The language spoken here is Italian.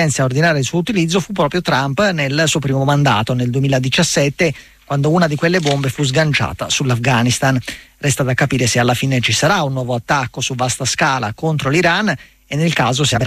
a ordinare il suo utilizzo fu proprio Trump nel suo primo mandato, nel 2017, quando una di quelle bombe fu sganciata sull'Afghanistan. Resta da capire se alla fine ci sarà un nuovo attacco su vasta scala contro l'Iran e nel caso se